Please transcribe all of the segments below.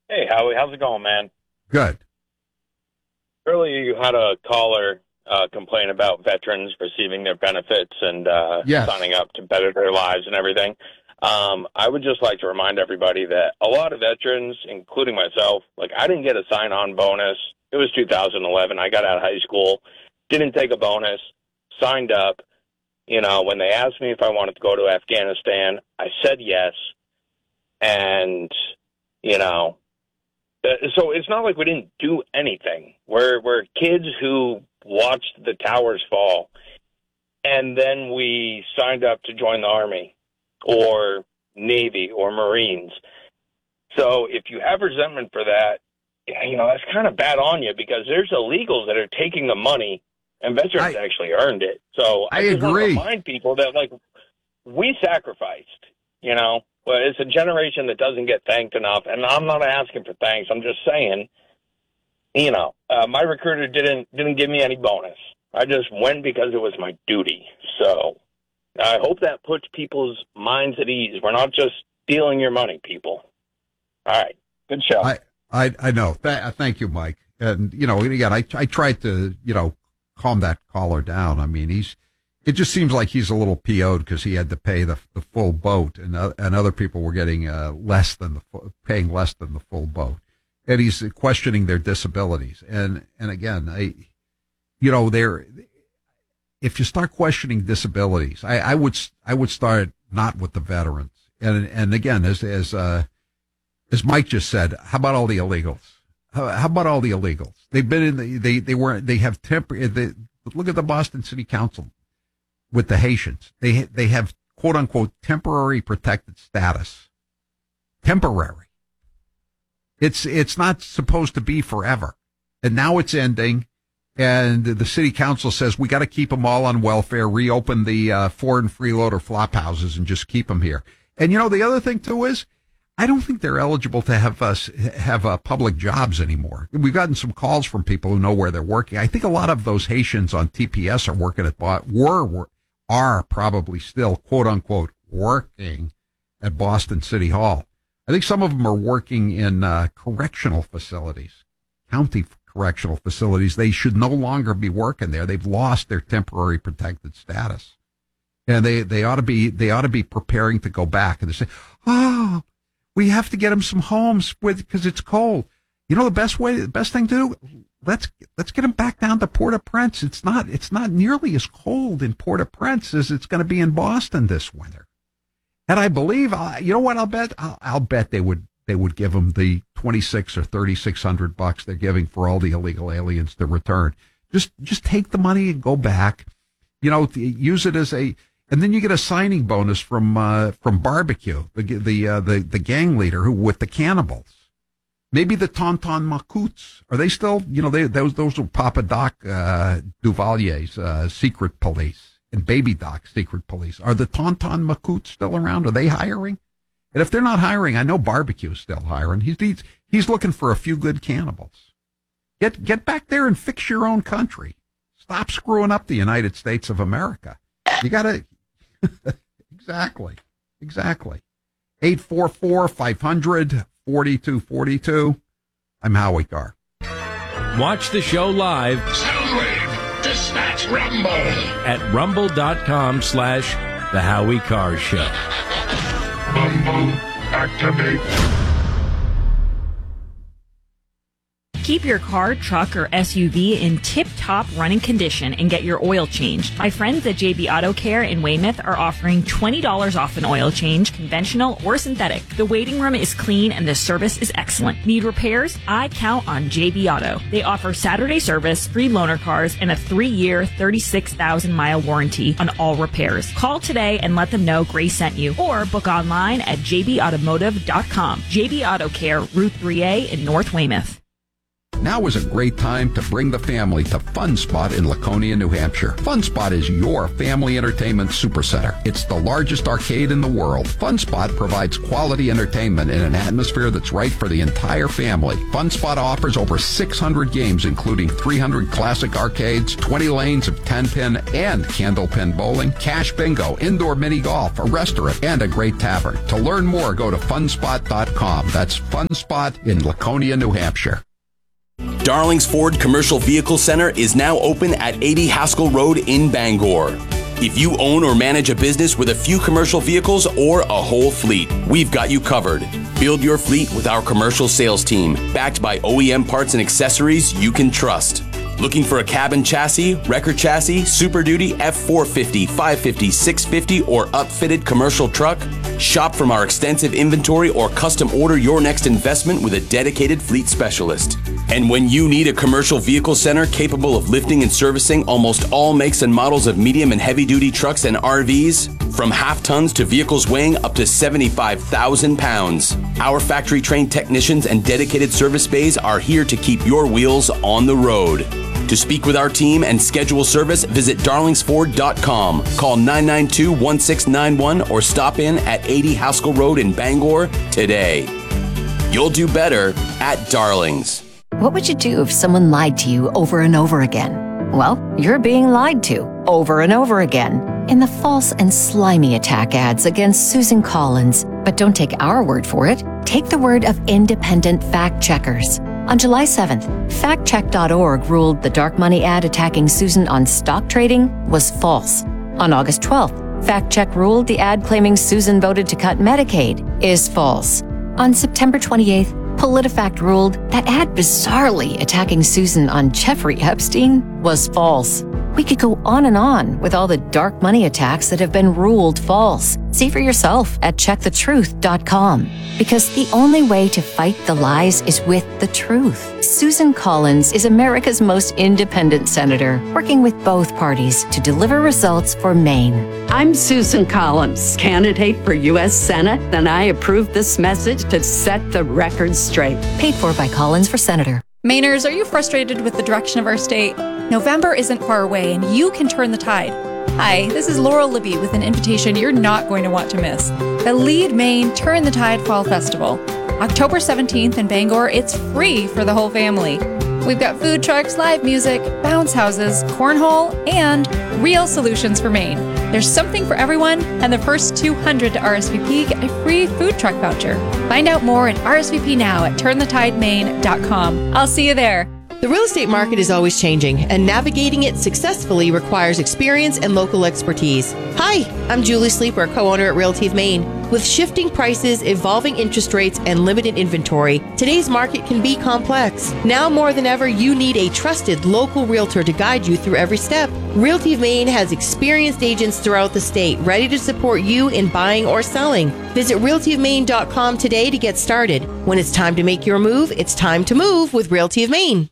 Hey, Howie, how's it going, man? Good. Earlier, you had a caller complain about veterans receiving their benefits and Yes. signing up to better their lives and everything. I would just like to remind everybody that a lot of veterans, including myself, like I didn't get a sign-on bonus. It was 2011. I got out of high school, didn't take a bonus, signed up. You know, when they asked me if I wanted to go to Afghanistan, I said yes. And, you know, so it's not like we didn't do anything. We're kids who watched the towers fall, and then we signed up to join the Army or Navy or Marines. So if you have resentment for that, you know, that's kind of bad on you because there's illegals that are taking the money, and veterans actually earned it. So I just want to remind people that, like, we sacrificed, you know. But it's a generation that doesn't get thanked enough, and I'm not asking for thanks. I'm just saying, you know, my recruiter didn't give me any bonus. I just went because it was my duty. So I hope that puts people's minds at ease. We're not just stealing your money, people. All right, good show. I know. Thank you, Mike. And you know, again, I tried to calm that caller down. I mean, it just seems like he's a little PO'd because he had to pay the full boat, and other people were getting paying less than the full boat, and he's questioning their disabilities. And again, if you start questioning disabilities, I would start not with the veterans. And again, as Mike just said, how about all the illegals? How about all the illegals? They've been in they have temporary. Look at the Boston City Council. With the Haitians, they have quote unquote temporary protected status. Temporary. It's not supposed to be forever, and now it's ending. And the city council says we got to keep them all on welfare. Reopen the foreign freeloader flop houses and just keep them here. And you know the other thing too is I don't think they're eligible to have public jobs anymore. We've gotten some calls from people who know where they're working. I think a lot of those Haitians on TPS are working are probably still, quote unquote, working at Boston City Hall. I think some of them are working in correctional facilities, county correctional facilities. They should no longer be working there. They've lost their temporary protected status, and they ought to be preparing to go back. And they say, "Oh, we have to get them some homes because it's cold." You know, the best thing to do. Let's get them back down to Port-au-Prince. It's not nearly as cold in Port-au-Prince as it's going to be in Boston this winter. And I believe, you know what? I'll bet they would give them the $2,600 or $3,600 they're giving for all the illegal aliens to return. Just take the money and go back. You know, use it as and then you get a signing bonus from Barbecue, the gang leader who with the cannibals. Maybe the Tonton Macoutes. Are they still, those were Papa Doc Duvalier's secret police and Baby Doc's secret police. Are the Tonton Macoutes still around? Are they hiring? And if they're not hiring, I know Barbecue's still hiring. He's looking for a few good cannibals. Get back there and fix your own country. Stop screwing up the United States of America. You gotta, exactly. 844-500-4242. I'm Howie Carr. Watch the show live. Soundwave, dispatch Rumble. At rumble.com/The Howie Carr Show. Rumble, activate. Keep your car, truck, or SUV in tip-top running condition and get your oil changed. My friends at JB Auto Care in Weymouth are offering $20 off an oil change, conventional or synthetic. The waiting room is clean and the service is excellent. Need repairs? I count on JB Auto. They offer Saturday service, free loaner cars, and a 3-year, 36,000-mile warranty on all repairs. Call today and let them know Grace sent you, or book online at jbautomotive.com. JB Auto Care, Route 3A in North Weymouth. Now is a great time to bring the family to Fun Spot in Laconia, New Hampshire. Fun Spot is your family entertainment supercenter. It's the largest arcade in the world. Fun Spot provides quality entertainment in an atmosphere that's right for the entire family. Fun Spot offers over 600 games, including 300 classic arcades, 20 lanes of 10-pin and candlepin bowling, cash bingo, indoor mini golf, a restaurant, and a great tavern. To learn more, go to funspot.com. That's Fun Spot in Laconia, New Hampshire. Darling's Ford Commercial Vehicle Center is now open at 80 Haskell Road in Bangor. If you own or manage a business with a few commercial vehicles or a whole fleet, we've got you covered. Build your fleet with our commercial sales team, backed by OEM parts and accessories you can trust. Looking for a cabin chassis, wrecker chassis, Super Duty, F450, 550, 650, or upfitted commercial truck? Shop from our extensive inventory or custom order your next investment with a dedicated fleet specialist. And when you need a commercial vehicle center capable of lifting and servicing almost all makes and models of medium and heavy-duty trucks and RVs, from half tons to vehicles weighing up to 75,000 pounds, our factory-trained technicians and dedicated service bays are here to keep your wheels on the road. To speak with our team and schedule service, visit darlingsford.com. Call 992-1691 or stop in at 80 Haskell Road in Bangor today. You'll do better at Darlings. What would you do if someone lied to you over and over again? Well, you're being lied to over and over again in the false and slimy attack ads against Susan Collins. But don't take our word for it. Take the word of independent fact checkers. On July 7th, factcheck.org ruled the dark money ad attacking Susan on stock trading was false. On August 12th, FactCheck ruled the ad claiming Susan voted to cut Medicaid is false. On September 28th, PolitiFact ruled that ad bizarrely attacking Susan on Jeffrey Epstein was false. We could go on and on with all the dark money attacks that have been ruled false. See for yourself at checkthetruth.com. Because the only way to fight the lies is with the truth. Susan Collins is America's most independent senator, working with both parties to deliver results for Maine. I'm Susan Collins, candidate for U.S. Senate, and I approve this message to set the record straight. Paid for by Collins for Senator. Mainers, are you frustrated with the direction of our state? November isn't far away, and you can turn the tide. Hi, this is Laurel Libby with an invitation you're not going to want to miss. The Lead Maine Turn the Tide Fall Festival. October 17th in Bangor, it's free for the whole family. We've got food trucks, live music, bounce houses, cornhole, and real solutions for Maine. There's something for everyone, and the first 200 to RSVP get a free food truck voucher. Find out more and RSVP now at turnthetidemaine.com. I'll see you there. The real estate market is always changing, and navigating it successfully requires experience and local expertise. Hi, I'm Julie Sleeper, co-owner at Realty of Maine. With shifting prices, evolving interest rates, and limited inventory, today's market can be complex. Now more than ever, you need a trusted local realtor to guide you through every step. Realty of Maine has experienced agents throughout the state ready to support you in buying or selling. Visit realtyofmaine.com today to get started. When it's time to make your move, it's time to move with Realty of Maine.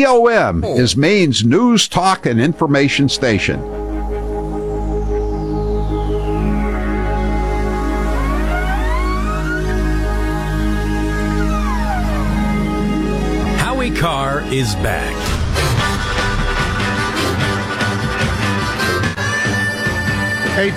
VOM is Maine's news, talk, and information station. Howie Carr is back. Eight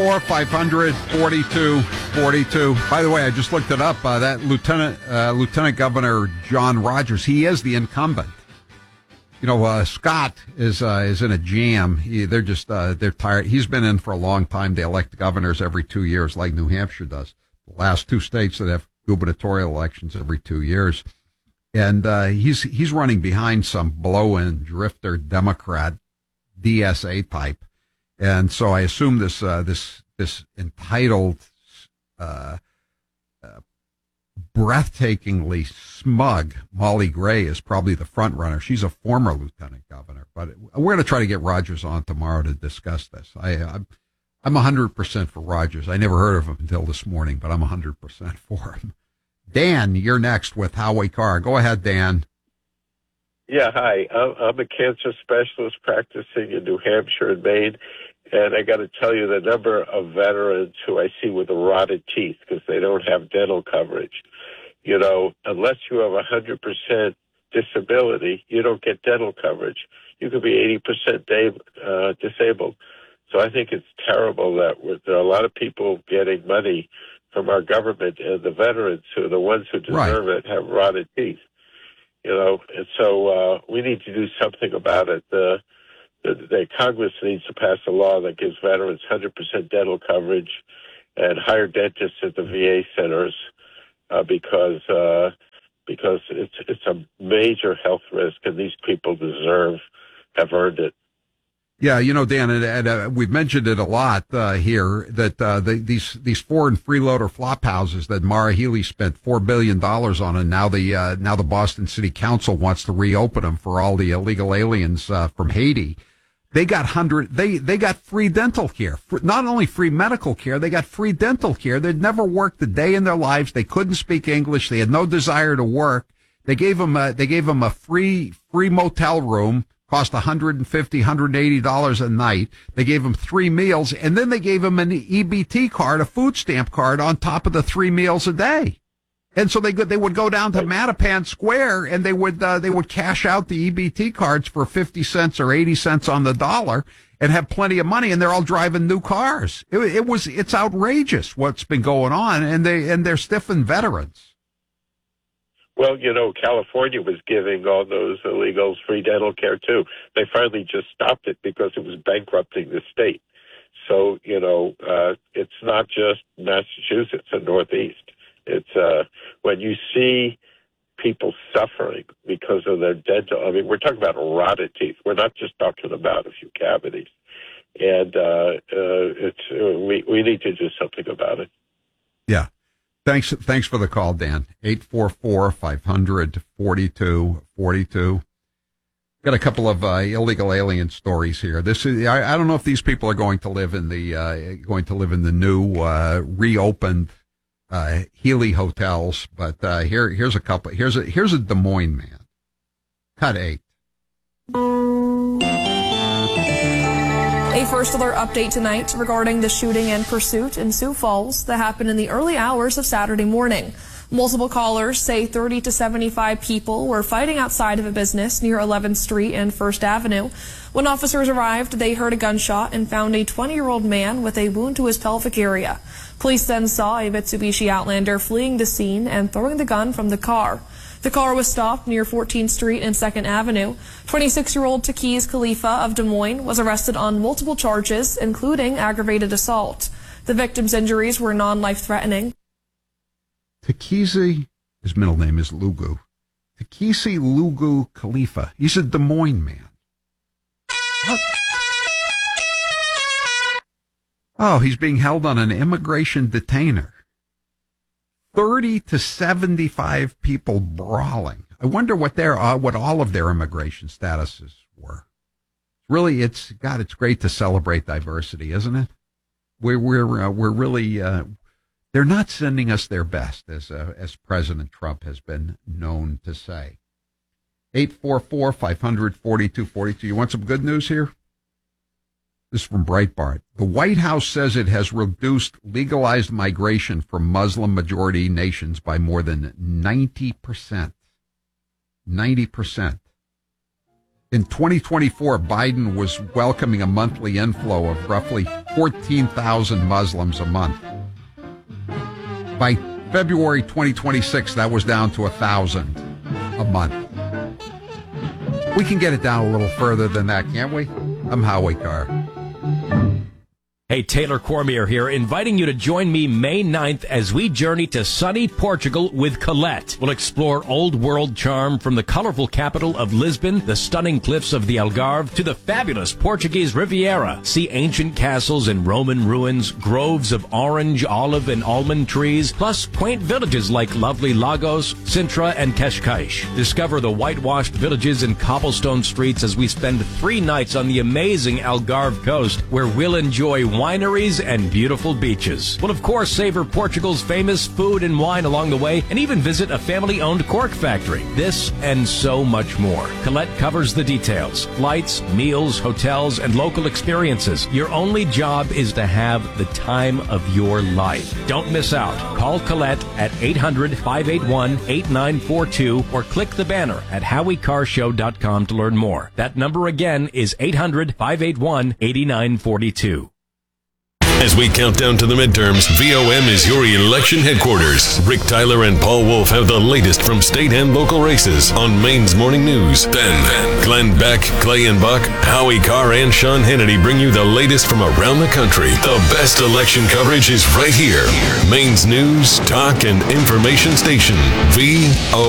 844-500-4242. By the way, I just looked it up. That Lieutenant Governor John Rogers, he is the incumbent. You know, Scott is in a jam. They're tired. He's been in for a long time. They elect governors every 2 years, like New Hampshire does. The last two states that have gubernatorial elections every 2 years, and he's running behind some blow-in drifter Democrat DSA type, and so I assume this entitled, breathtakingly smug Molly Gray is probably the front runner. She's a former lieutenant governor, but we're going to try to get Rogers on tomorrow to discuss this. I'm 100% for Rogers. I never heard of him until this morning, but I'm 100% for him. Dan, you're next with Howie Carr. Go ahead, Dan. Yeah, hi. I'm a cancer specialist practicing in New Hampshire and Maine, and I got to tell you the number of veterans who I see with rotted teeth because they don't have dental coverage. You know, unless you have 100% disability, you don't get dental coverage. You could be 80% disabled. So I think it's terrible that there are a lot of people getting money from our government, and the veterans, who are the ones who deserve it, have rotted teeth. And so we need to do something about it. The Congress needs to pass a law that gives veterans 100% dental coverage and hire dentists at the VA centers because it's a major health risk, and these people have earned it. Yeah, Dan, and we've mentioned it a lot here, that these foreign freeloader flop houses that Maura Healey spent $4 billion on, and now the Boston City Council wants to reopen them for all the illegal aliens from Haiti. They got free dental care, not only free medical care, they got free dental care. They'd never worked a day in their lives. They couldn't speak English. They had no desire to work. They gave them a free motel room. Cost $150, $180 a night. They gave him 3 meals, and then they gave him an EBT card, a food stamp card, on top of the 3 meals a day. And so they would go down to Mattapan Square, and they would cash out the EBT cards for 50 cents or 80 cents on the dollar, and have plenty of money. And they're all driving new cars. It's outrageous what's been going on, and they're stiffing veterans. Well, California was giving all those illegals free dental care, too. They finally just stopped it because it was bankrupting the state. So, it's not just Massachusetts and Northeast. It's when you see people suffering because of their dental, we're talking about rotted teeth. We're not just talking about a few cavities. And we need to do something about it. Yeah. Thanks for the call, Dan. 844-500-4242. Got a couple of illegal alien stories here. I don't know if these people are going to live in the new reopened Healy hotels, but here's a couple. Here's a Des Moines man. Cut 8. A first alert update tonight regarding the shooting and pursuit in Sioux Falls that happened in the early hours of Saturday morning. Multiple callers say 30 to 75 people were fighting outside of a business near 11th Street and 1st Avenue. When officers arrived, they heard a gunshot and found a 20-year-old man with a wound to his pelvic area. Police then saw a Mitsubishi Outlander fleeing the scene and throwing the gun from the car. The car was stopped near 14th Street and 2nd Avenue. 26-year-old Takiz Khalifa of Des Moines was arrested on multiple charges, including aggravated assault. The victim's injuries were non-life-threatening. Takizi, his middle name is Lugu. Takizi Lugu Khalifa. He's a Des Moines man. What? Oh, he's being held on an immigration detainer. 30 to 75 people brawling. I wonder what all of their immigration statuses were. Really, it's great to celebrate diversity, isn't it? We're really, they're not sending us their best, as President Trump has been known to say. 844-500-4242. You want some good news here? This is from Breitbart. The White House says it has reduced legalized migration from Muslim-majority nations by more than 90%. 90%. In 2024, Biden was welcoming a monthly inflow of roughly 14,000 Muslims a month. By February 2026, that was down to 1,000 a month. We can get it down a little further than that, can't we? I'm Howie Carr. Hey, Taylor Cormier here, inviting you to join me May 9th as we journey to sunny Portugal with Colette. We'll explore old world charm from the colorful capital of Lisbon, the stunning cliffs of the Algarve, to the fabulous Portuguese Riviera. See ancient castles and Roman ruins, groves of orange, olive, and almond trees, plus quaint villages like lovely Lagos, Sintra, and Cascais. Discover the whitewashed villages and cobblestone streets as we spend 3 nights on the amazing Algarve coast, where we'll enjoy wine wineries, and beautiful beaches. We'll, of course, savor Portugal's famous food and wine along the way, and even visit a family-owned cork factory. This and so much more. Colette covers the details. Flights, meals, hotels, and local experiences. Your only job is to have the time of your life. Don't miss out. Call Colette at 800-581-8942 or click the banner at HowieCarshow.com to learn more. That number again is 800-581-8942. As we count down to the midterms, VOM is your election headquarters. Rick Tyler and Paul Wolf have the latest from state and local races on Maine's Morning News. Then Glenn Beck, Clay and Buck, Howie Carr, and Sean Hannity bring you the latest from around the country. The best election coverage is right here. Maine's News, Talk, and Information Station. VOM.